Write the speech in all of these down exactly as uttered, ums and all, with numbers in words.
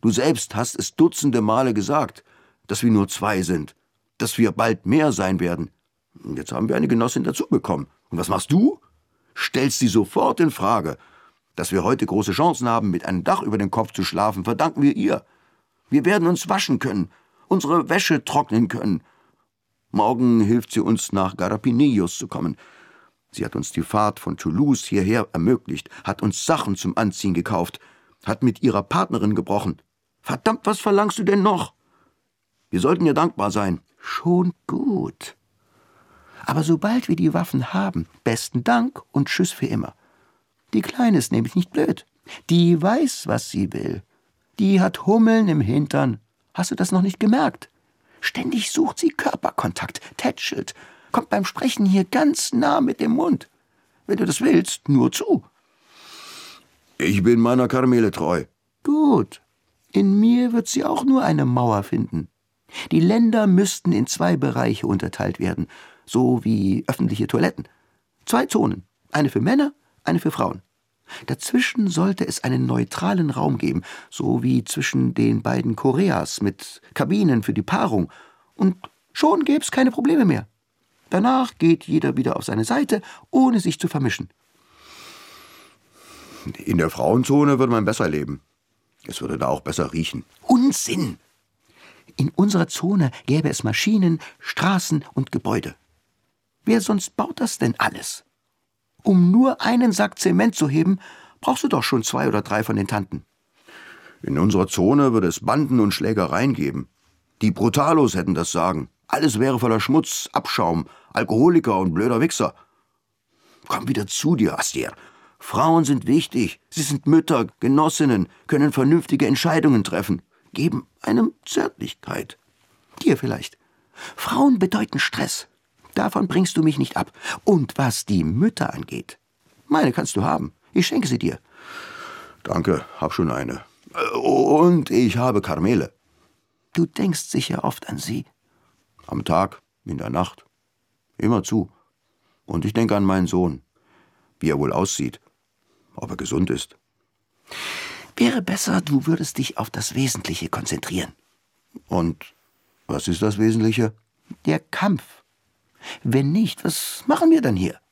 Du selbst hast es dutzende Male gesagt, dass wir nur zwei sind, dass wir bald mehr sein werden. Jetzt haben wir eine Genossin dazu bekommen. Und was machst du? Stellst sie sofort in Frage. Dass wir heute große Chancen haben, mit einem Dach über dem Kopf zu schlafen, verdanken wir ihr. Wir werden uns waschen können, unsere Wäsche trocknen können. Morgen hilft sie uns, nach Garapinillos zu kommen. Sie hat uns die Fahrt von Toulouse hierher ermöglicht, hat uns Sachen zum Anziehen gekauft, hat mit ihrer Partnerin gebrochen. Verdammt, was verlangst du denn noch? Wir sollten ihr dankbar sein. Schon gut. Aber sobald wir die Waffen haben, besten Dank und tschüss für immer. Die Kleine ist nämlich nicht blöd. Die weiß, was sie will. Die hat Hummeln im Hintern. Hast du das noch nicht gemerkt? Ständig sucht sie Körperkontakt, tätschelt, kommt beim Sprechen hier ganz nah mit dem Mund. Wenn du das willst, nur zu. Ich bin meiner Carmele treu. Gut. In mir wird sie auch nur eine Mauer finden. Die Länder müssten in zwei Bereiche unterteilt werden, so wie öffentliche Toiletten. Zwei Zonen, eine für Männer, eine für Frauen. Dazwischen sollte es einen neutralen Raum geben, so wie zwischen den beiden Koreas mit Kabinen für die Paarung. Und schon gäbe es keine Probleme mehr. Danach geht jeder wieder auf seine Seite, ohne sich zu vermischen. In der Frauenzone würde man besser leben. Es würde da auch besser riechen. Unsinn! In unserer Zone gäbe es Maschinen, Straßen und Gebäude. Wer sonst baut das denn alles? Um nur einen Sack Zement zu heben, brauchst du doch schon zwei oder drei von den Tanten. In unserer Zone würde es Banden und Schlägereien geben. Die Brutalos hätten das Sagen. Alles wäre voller Schmutz, Abschaum, Alkoholiker und blöder Wichser. Komm wieder zu dir, Astier. Frauen sind wichtig. Sie sind Mütter, Genossinnen, können vernünftige Entscheidungen treffen, geben einem Zärtlichkeit. Dir vielleicht. Frauen bedeuten Stress. Davon bringst du mich nicht ab. Und was die Mütter angeht, meine kannst du haben. Ich schenke sie dir. Danke, hab schon eine. Und ich habe Carmele. Du denkst sicher oft an sie. Am Tag, in der Nacht. Immer zu. Und ich denke an meinen Sohn. Wie er wohl aussieht. Ob er gesund ist. Wäre besser, du würdest dich auf das Wesentliche konzentrieren. Und was ist das Wesentliche? Der Kampf. Wenn nicht, was machen wir dann hier?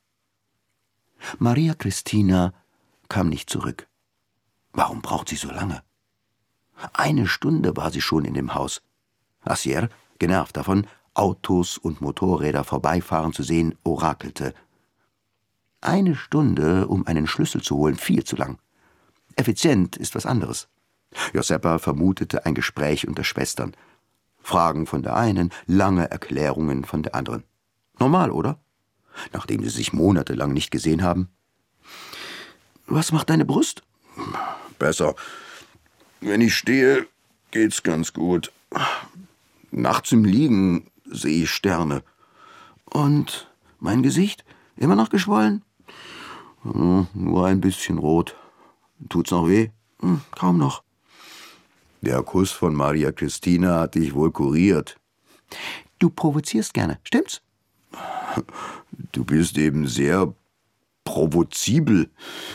Maria Cristina kam nicht zurück. Warum braucht sie so lange? Eine Stunde war sie schon in dem Haus. Astier, genervt davon, Autos und Motorräder vorbeifahren zu sehen, orakelte. Eine Stunde, um einen Schlüssel zu holen, viel zu lang. Effizient ist was anderes. Josepa vermutete ein Gespräch unter Schwestern. Fragen von der einen, lange Erklärungen von der anderen. Normal, oder? Nachdem sie sich monatelang nicht gesehen haben. Was macht deine Brust? Besser. Wenn ich stehe, geht's ganz gut. Nachts im Liegen sehe ich Sterne. Und mein Gesicht? Immer noch geschwollen? Hm, nur ein bisschen rot. Tut's noch weh? Hm, kaum noch. Der Kuss von Maria Cristina hat dich wohl kuriert. Du provozierst gerne, stimmt's? Du bist eben sehr provozibel.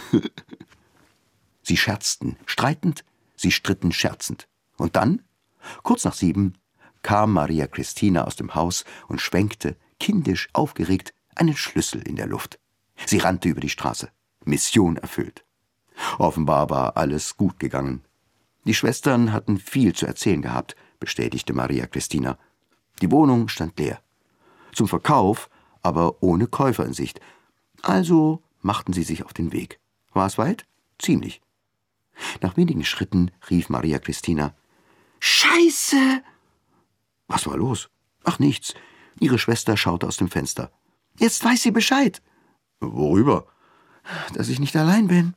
Sie scherzten, streitend, sie stritten scherzend. Und dann, kurz nach sieben, kam Maria Cristina aus dem Haus und schwenkte, kindisch aufgeregt, einen Schlüssel in der Luft. Sie rannte über die Straße. Mission erfüllt. Offenbar war alles gut gegangen. Die Schwestern hatten viel zu erzählen gehabt, bestätigte Maria Cristina. Die Wohnung stand leer. Zum Verkauf, aber ohne Käufer in Sicht. Also machten sie sich auf den Weg. War es weit? Ziemlich. Nach wenigen Schritten rief Maria Cristina: »Scheiße!« Was war los? Ach, nichts. Ihre Schwester schaute aus dem Fenster. »Jetzt weiß sie Bescheid.« »Worüber?« »Dass ich nicht allein bin.«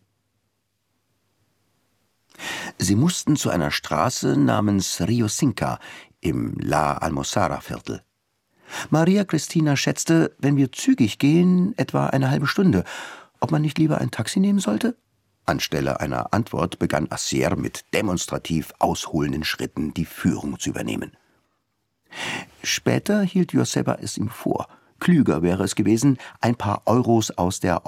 Sie mussten zu einer Straße namens Rio Cinca im La Almozara-Viertel. Maria Cristina schätzte, wenn wir zügig gehen, etwa eine halbe Stunde. Ob man nicht lieber ein Taxi nehmen sollte? Anstelle einer Antwort begann Astier mit demonstrativ ausholenden Schritten die Führung zu übernehmen. Später hielt Josepa es ihm vor. Klüger wäre es gewesen, ein paar Euros aus der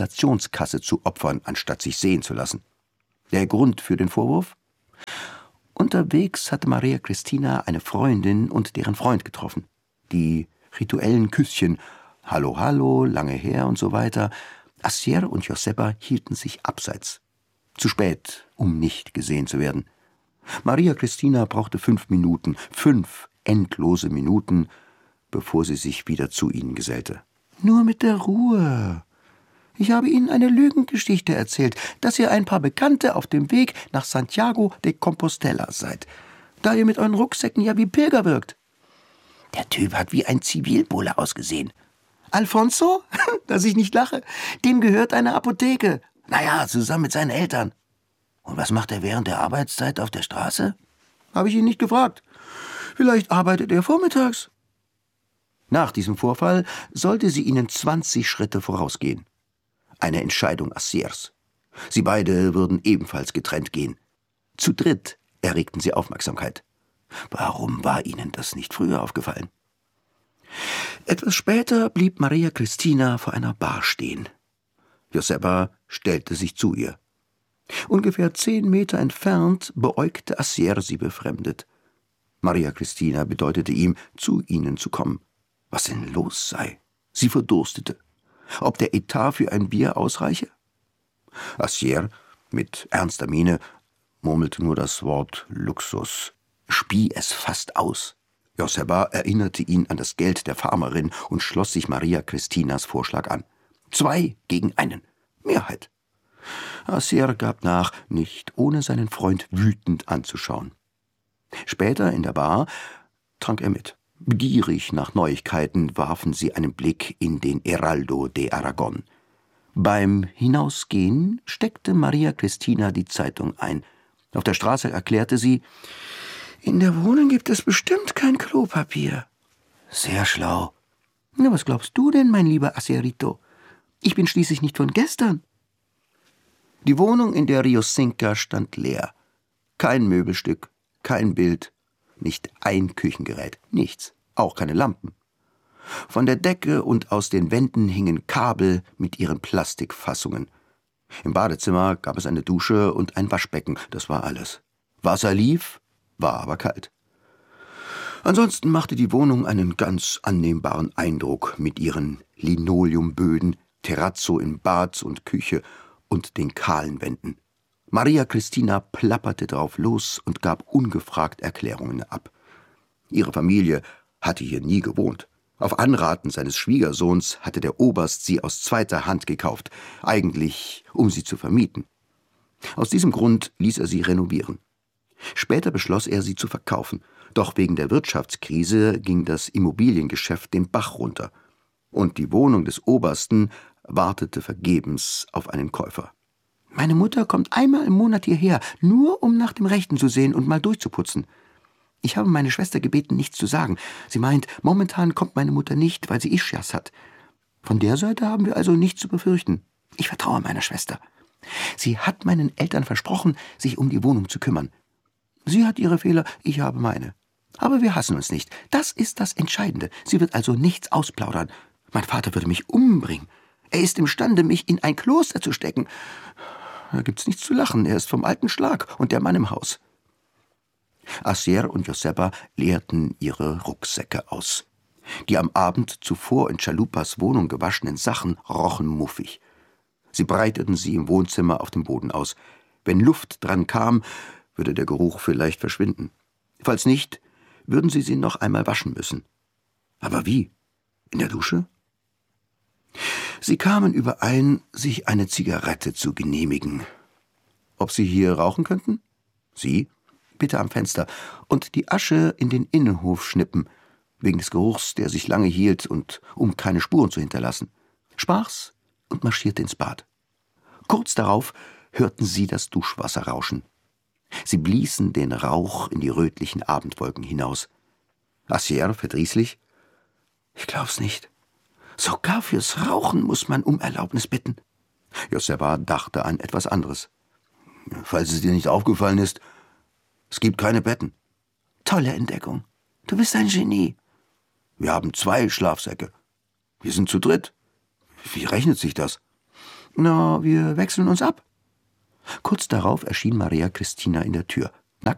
Organisationskasse zu opfern, anstatt sich sehen zu lassen. Der Grund für den Vorwurf? Unterwegs hatte Maria Christina eine Freundin und deren Freund getroffen. Die rituellen Küsschen, Hallo, hallo, lange her und so weiter. Assier und Joseppa hielten sich abseits. Zu spät, um nicht gesehen zu werden. Maria Christina brauchte fünf Minuten, fünf endlose Minuten, bevor sie sich wieder zu ihnen gesellte. »Nur mit der Ruhe. Ich habe Ihnen eine Lügengeschichte erzählt, dass ihr ein paar Bekannte auf dem Weg nach Santiago de Compostela seid, da ihr mit euren Rucksäcken ja wie Pilger wirkt.« »Der Typ hat wie ein Zivilbulle ausgesehen.« »Alfonso? Dass ich nicht lache. Dem gehört eine Apotheke. Naja, zusammen mit seinen Eltern.« »Und was macht er während der Arbeitszeit auf der Straße?« »Habe ich ihn nicht gefragt. Vielleicht arbeitet er vormittags.« Nach diesem Vorfall sollte sie ihnen zwanzig Schritte vorausgehen. Eine Entscheidung Assiers. Sie beide würden ebenfalls getrennt gehen. Zu dritt erregten sie Aufmerksamkeit. Warum war ihnen das nicht früher aufgefallen? Etwas später blieb Maria Christina vor einer Bar stehen. Joseppa stellte sich zu ihr. Ungefähr zehn Meter entfernt beäugte Assier sie befremdet. Maria Christina bedeutete ihm, zu ihnen zu kommen. Was denn los sei? Sie verdurstete. Ob der Etat für ein Bier ausreiche? Assier, mit ernster Miene, murmelte nur das Wort Luxus, spie es fast aus. Joseppa erinnerte ihn an das Geld der Farmerin und schloss sich Maria Christinas Vorschlag an. Zwei gegen einen. Mehrheit. Assier gab nach, nicht ohne seinen Freund wütend anzuschauen. Später in der Bar trank er mit. Gierig nach Neuigkeiten warfen sie einen Blick in den Heraldo de Aragon. Beim Hinausgehen steckte Maria Christina die Zeitung ein. Auf der Straße erklärte sie, »In der Wohnung gibt es bestimmt kein Klopapier.« »Sehr schlau.« »Na, was glaubst du denn, mein lieber Assierito? Ich bin schließlich nicht von gestern.« Die Wohnung in der Rio Cinca stand leer. Kein Möbelstück, kein Bild, nicht ein Küchengerät, nichts, auch keine Lampen. Von der Decke und aus den Wänden hingen Kabel mit ihren Plastikfassungen. Im Badezimmer gab es eine Dusche und ein Waschbecken, das war alles. Wasser lief, war aber kalt. Ansonsten machte die Wohnung einen ganz annehmbaren Eindruck mit ihren Linoleumböden, Terrazzo in Bad und Küche und den kahlen Wänden. Maria Christina plapperte drauf los und gab ungefragt Erklärungen ab. Ihre Familie hatte hier nie gewohnt. Auf Anraten seines Schwiegersohns hatte der Oberst sie aus zweiter Hand gekauft, eigentlich um sie zu vermieten. Aus diesem Grund ließ er sie renovieren. Später beschloss er, sie zu verkaufen, doch wegen der Wirtschaftskrise ging das Immobiliengeschäft den Bach runter. Und die Wohnung des Obersten wartete vergebens auf einen Käufer. »Meine Mutter kommt einmal im Monat hierher, nur um nach dem Rechten zu sehen und mal durchzuputzen. Ich habe meine Schwester gebeten, nichts zu sagen. Sie meint, momentan kommt meine Mutter nicht, weil sie Ischias hat. Von der Seite haben wir also nichts zu befürchten. Ich vertraue meiner Schwester. Sie hat meinen Eltern versprochen, sich um die Wohnung zu kümmern. Sie hat ihre Fehler, ich habe meine. Aber wir hassen uns nicht. Das ist das Entscheidende. Sie wird also nichts ausplaudern. Mein Vater würde mich umbringen. Er ist imstande, mich in ein Kloster zu stecken. Da gibt's nichts zu lachen. Er ist vom alten Schlag und der Mann im Haus.« Assier und Joseppa leerten ihre Rucksäcke aus. Die am Abend zuvor in Chalupas Wohnung gewaschenen Sachen rochen muffig. Sie breiteten sie im Wohnzimmer auf dem Boden aus. Wenn Luft dran kam, würde der Geruch vielleicht verschwinden. Falls nicht, würden sie sie noch einmal waschen müssen. Aber wie? In der Dusche? Sie kamen überein, sich eine Zigarette zu genehmigen. Ob sie hier rauchen könnten? Sie? Bitte am Fenster. Und die Asche in den Innenhof schnippen, wegen des Geruchs, der sich lange hielt und um keine Spuren zu hinterlassen. Sprach's und marschierte ins Bad. Kurz darauf hörten sie das Duschwasser rauschen. Sie bliesen den Rauch in die rötlichen Abendwolken hinaus. Assier verdrießlich: »Ich glaub's nicht. Sogar fürs Rauchen muss man um Erlaubnis bitten.« Joseppa dachte an etwas anderes. »Falls es dir nicht aufgefallen ist, es gibt keine Betten.« »Tolle Entdeckung. Du bist ein Genie.« »Wir haben zwei Schlafsäcke. Wir sind zu dritt. Wie rechnet sich das?« »Na, wir wechseln uns ab.« Kurz darauf erschien Maria Christina in der Tür, nackt,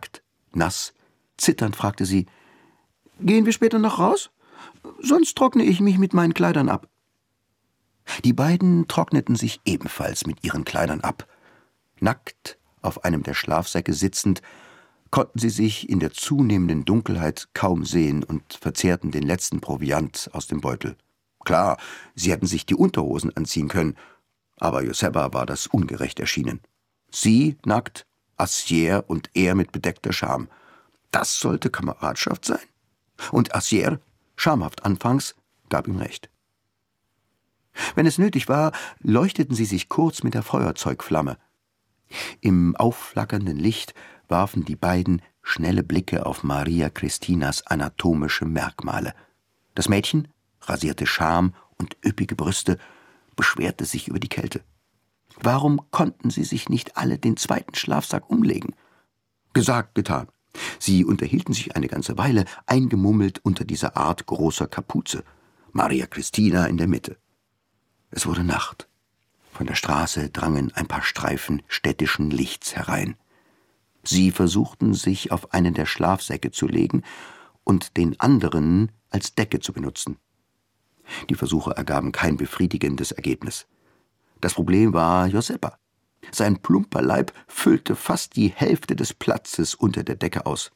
Nass, zitternd fragte sie: »Gehen wir später noch raus? Sonst trockne ich mich mit meinen Kleidern ab.« Die beiden trockneten sich ebenfalls mit ihren Kleidern ab. Nackt, auf einem der Schlafsäcke sitzend, konnten sie sich in der zunehmenden Dunkelheit kaum sehen und verzehrten den letzten Proviant aus dem Beutel. Klar, sie hätten sich die Unterhosen anziehen können, aber Josepha war das ungerecht erschienen. Sie nackt, Assier und er mit bedeckter Scham. Das sollte Kameradschaft sein? Und Assier, schamhaft anfangs, gab ihm recht. Wenn es nötig war, leuchteten sie sich kurz mit der Feuerzeugflamme. Im aufflackernden Licht warfen die beiden schnelle Blicke auf Maria Christinas anatomische Merkmale. Das Mädchen, rasierte Scham und üppige Brüste, beschwerte sich über die Kälte. Warum konnten sie sich nicht alle den zweiten Schlafsack umlegen? Gesagt, getan. Sie unterhielten sich eine ganze Weile, eingemummelt unter dieser Art großer Kapuze. Maria Christina in der Mitte. Es wurde Nacht. Von der Straße drangen ein paar Streifen städtischen Lichts herein. Sie versuchten, sich auf einen der Schlafsäcke zu legen und den anderen als Decke zu benutzen. Die Versuche ergaben kein befriedigendes Ergebnis. Das Problem war Josepha. Sein plumper Leib füllte fast die Hälfte des Platzes unter der Decke aus.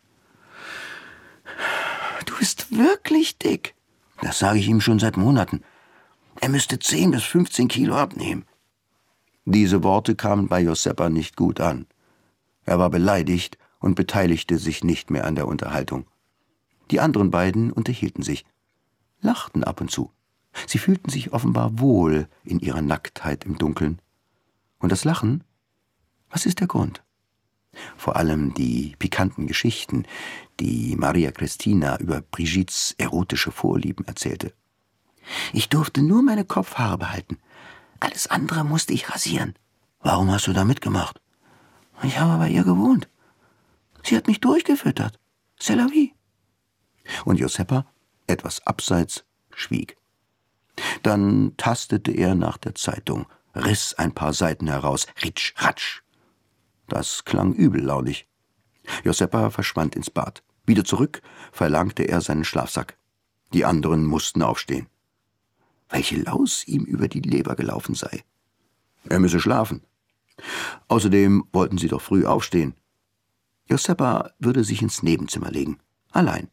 »Du bist wirklich dick.« »Das sage ich ihm schon seit Monaten. Er müsste zehn bis fünfzehn Kilo abnehmen.« Diese Worte kamen bei Josepha nicht gut an. Er war beleidigt und beteiligte sich nicht mehr an der Unterhaltung. Die anderen beiden unterhielten sich, lachten ab und zu. Sie fühlten sich offenbar wohl in ihrer Nacktheit im Dunkeln. Und das Lachen? Was ist der Grund? Vor allem die pikanten Geschichten, die Maria Christina über Brigittes erotische Vorlieben erzählte. »Ich durfte nur meine Kopfhaare behalten. Alles andere musste ich rasieren.« »Warum hast du da mitgemacht?« »Ich habe bei ihr gewohnt. Sie hat mich durchgefüttert. C'est la vie.« Und Josepha, etwas abseits, schwieg. Dann tastete er nach der Zeitung, riss ein paar Seiten heraus, ritsch, ratsch. Das klang übellaunig. Josepha verschwand ins Bad. Wieder zurück verlangte er seinen Schlafsack. Die anderen mussten aufstehen. Welche Laus ihm über die Leber gelaufen sei. Er müsse schlafen. Außerdem wollten sie doch früh aufstehen. Josepha würde sich ins Nebenzimmer legen, allein.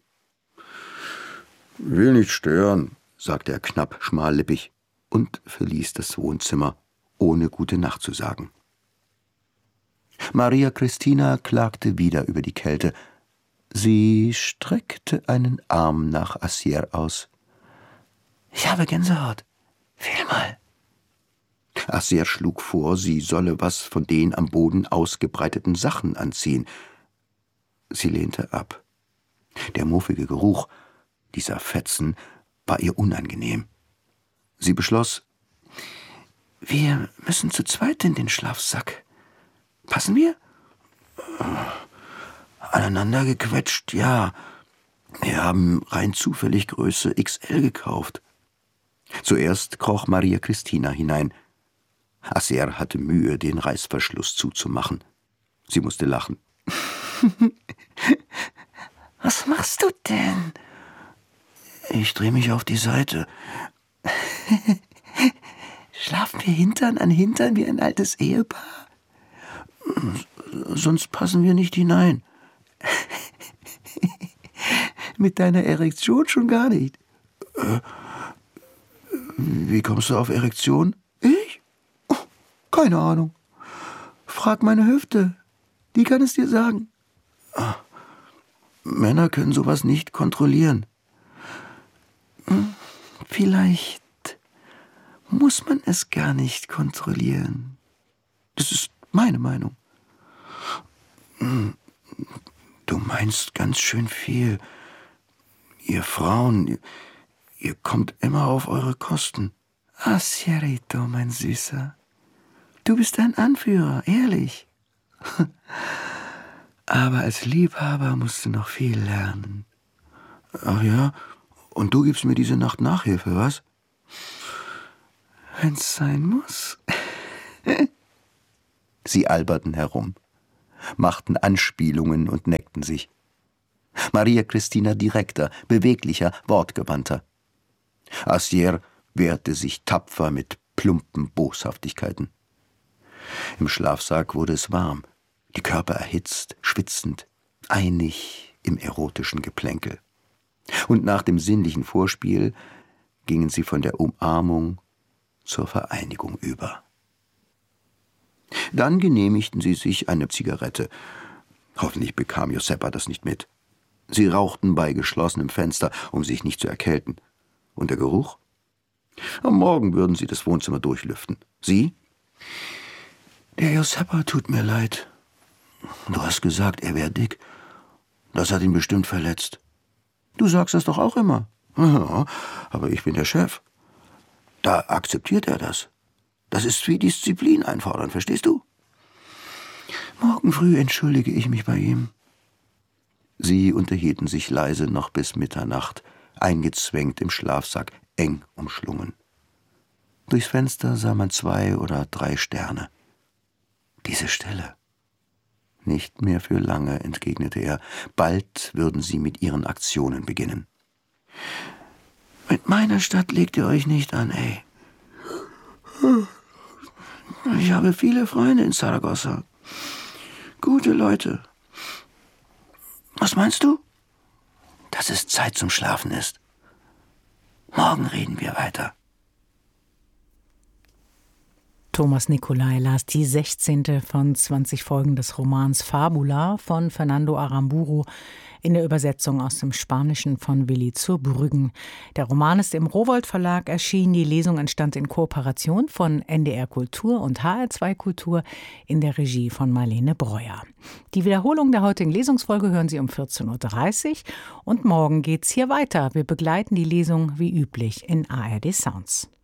»Will nicht stören«, sagte er knapp, schmallippig und verließ das Wohnzimmer, ohne gute Nacht zu sagen. Maria Christina klagte wieder über die Kälte. Sie streckte einen Arm nach Assier aus. »Ich habe Gänsehaut. Fühl mal.« Assier schlug vor, sie solle was von den am Boden ausgebreiteten Sachen anziehen. Sie lehnte ab. Der muffige Geruch dieser Fetzen war ihr unangenehm. Sie beschloss, »Wir müssen zu zweit in den Schlafsack. Passen wir?« »Aneinander gequetscht, ja. Wir haben rein zufällig Größe X L gekauft.« Zuerst kroch Maria Christina hinein. Assier hatte Mühe, den Reißverschluss zuzumachen. Sie musste lachen. »Was machst du denn?« »Ich drehe mich auf die Seite.« »Schlafen wir Hintern an Hintern wie ein altes Ehepaar?« »Sonst passen wir nicht hinein.« »Mit deiner Erektion schon gar nicht.« äh, »Wie kommst du auf Erektion?« »Ich? Oh, keine Ahnung. Frag meine Hüfte. Die kann es dir sagen.« ah, »Männer können sowas nicht kontrollieren.« hm, »Vielleicht muss man es gar nicht kontrollieren. Das ist meine Meinung.« hm, »Du meinst ganz schön viel. Ihr Frauen, ihr, ihr kommt immer auf eure Kosten.« »Assierito, mein Süßer. Du bist ein Anführer, ehrlich. Aber als Liebhaber musst du noch viel lernen.« »Ach ja? Und du gibst mir diese Nacht Nachhilfe, was?« »Wenn's sein muss.« Sie alberten herum. machten Anspielungen und neckten sich. Maria Christina direkter, beweglicher, wortgewandter. Astier wehrte sich tapfer mit plumpen Boshaftigkeiten. Im Schlafsack wurde es warm, die Körper erhitzt, schwitzend, einig im erotischen Geplänkel. Und nach dem sinnlichen Vorspiel gingen sie von der Umarmung zur Vereinigung über. Dann genehmigten sie sich eine Zigarette. Hoffentlich bekam Joseppa das nicht mit. Sie rauchten bei geschlossenem Fenster, um sich nicht zu erkälten. Und der Geruch? Am Morgen würden sie das Wohnzimmer durchlüften. Sie? Der Joseppa tut mir leid. Du hast gesagt, er wäre dick. Das hat ihn bestimmt verletzt. Du sagst das doch auch immer. Ja, aber ich bin der Chef. Da akzeptiert er das. Das ist wie Disziplin einfordern, verstehst du? Morgen früh entschuldige ich mich bei ihm. Sie unterhielten sich leise noch bis Mitternacht, eingezwängt im Schlafsack, eng umschlungen. Durchs Fenster sah man zwei oder drei Sterne. Diese Stille. Nicht mehr für lange, entgegnete er. Bald würden sie mit ihren Aktionen beginnen. Mit meiner Stadt legt ihr euch nicht an, ey. Ich habe viele Freunde in Saragossa. Gute Leute. Was meinst du? Dass es Zeit zum Schlafen ist. Morgen reden wir weiter. Thomas Nicolai las die sechzehnte von zwanzig Folgen des Romans Fabula von Fernando Aramburu in der Übersetzung aus dem Spanischen von Willi zur Brüggen. Der Roman ist im Rowohlt Verlag erschienen. Die Lesung entstand in Kooperation von N D R Kultur und H R zwei Kultur in der Regie von Marlene Breuer. Die Wiederholung der heutigen Lesungsfolge hören Sie um vierzehn Uhr dreißig und morgen geht's hier weiter. Wir begleiten die Lesung wie üblich in A R D Sounds.